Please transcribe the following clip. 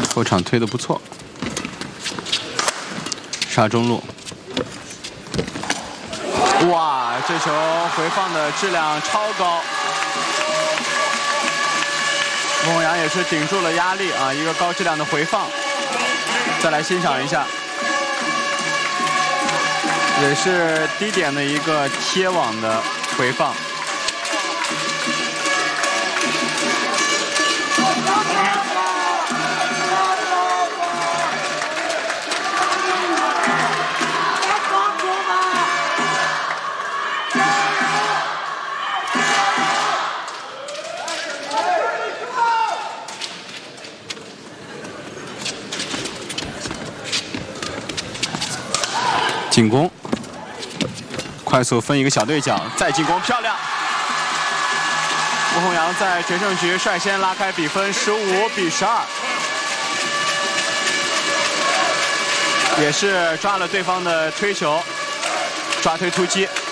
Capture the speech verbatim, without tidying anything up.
后场推得不错，杀中路。哇，这球回放的质量超高，孟宏阳也是顶住了压力啊，一个高质量的回放。再来欣赏一下，也是低点的一个贴网的回放。 进攻，快速分一个小对角，再进攻，漂亮！孟宏阳在决胜局率先拉开比分，十五比十二，也是抓了对方的推球，抓推突击。